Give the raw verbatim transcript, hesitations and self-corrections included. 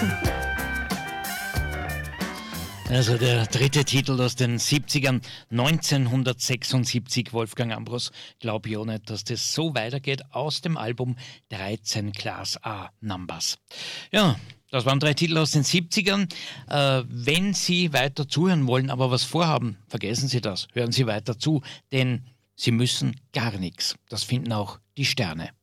Also der dritte Titel aus den siebzigern, neunzehnhundertsechsundsiebzig, Wolfgang Ambros, glaub ich auch nicht, dass das so weitergeht, aus dem Album dreizehn Class A Numbers. Ja, das waren drei Titel aus den siebzigern. Äh, wenn Sie weiter zuhören wollen, aber was vorhaben, vergessen Sie das, hören Sie weiter zu, denn Sie müssen gar nichts. Das finden auch die Sterne.